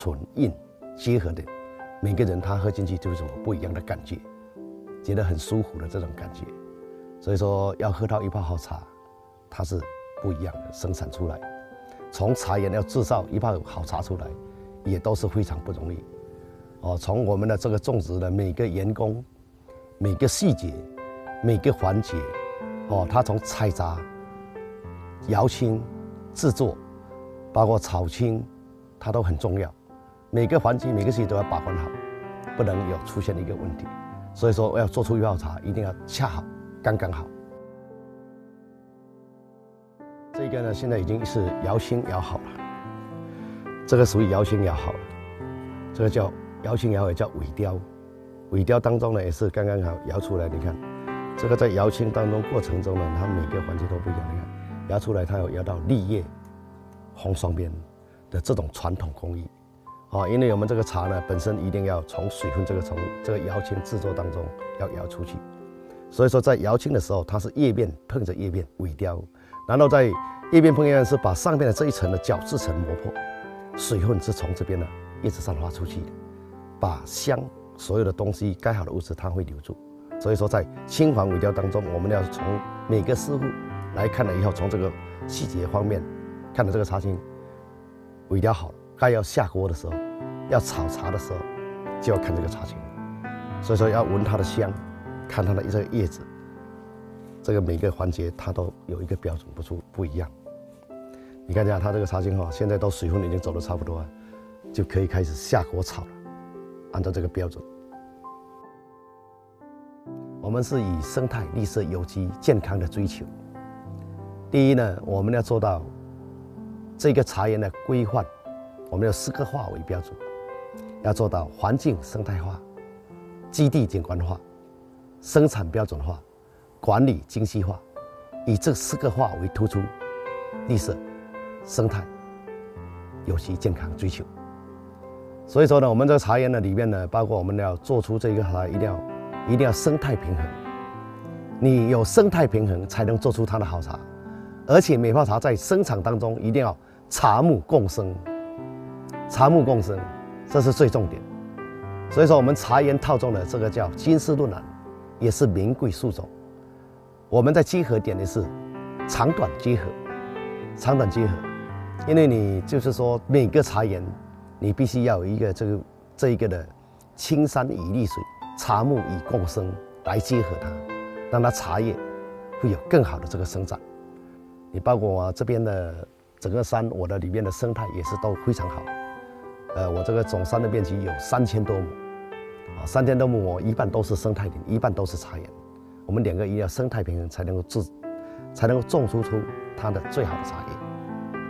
醇硬结合的，每个人他喝进去就是有不一样的感觉，觉得很舒服的这种感觉。所以说要喝到一泡好茶，它是不一样的生产出来。从茶园要制造一泡好茶出来，也都是非常不容易。从我们的这个种植的每个员工、每个细节、每个环节，他从采摘、摇青、制作，包括炒青，它都很重要。每个环节、每个细节都要把关好，不能有出现一个问题。所以说，要做出一泡茶，一定要恰好，刚刚好。这个呢，现在已经是摇青摇好了，这个属于摇青摇好了，这个叫摇青摇也叫尾雕，尾雕当中呢也是刚刚好摇出来。你看，这个在摇青当中过程中呢，它每个环节都不一样。你看，摇出来它有摇到立叶、红双边的这种传统工艺。因为我们这个茶呢本身一定要从水分从这个摇青制作当中要摇出去，所以说在摇青的时候，它是叶面碰着叶面尾雕。然后在叶面碰叶面是把上面的这一层的角质层磨破，水分是从这边的叶子上发出去的，把香所有的东西该好的物质它会留住。所以说在青黄尾雕当中，我们要从每个师傅来看了以后，从这个细节方面看到这个茶青尾雕好了，该要下锅的时候，要炒茶的时候，就要看这个茶青。所以说要闻它的香，看它的这个叶子。这个每个环节它都有一个标准不一样。你看一下它这个茶青现在都水分已经走得差不多了，就可以开始下锅炒了。按照这个标准，我们是以生态、绿色、有机、健康的追求。第一呢，我们要做到这个茶园的规范，我们要4个化为标准，要做到环境生态化、基地景观化、生产标准化、管理精细化，以这4个化为突出，绿色、生态、有机、健康追求。所以说呢，我们这个茶园呢里面呢，包括我们要做出这个茶，一定要生态平衡。你有生态平衡，才能做出它的好茶。而且每泡茶在生产当中一定要茶木共生，茶木共生，这是最重点。所以说，我们茶园套中的这个叫金丝论兰，也是名贵树种。我们在结合点的是长短结合，长短结合，因为你就是说每个茶园，你必须要有一个这一个的青山与绿水、茶木与共生来结合它，让它茶叶会有更好的这个生长。你包括我这边的整个山，我的里面的生态也是都非常好。我这个总山的面积有3000多亩，3000多亩我一半都是生态林，一半都是茶园。我们2个一定要生态平衡，才能够种出它的最好的茶叶。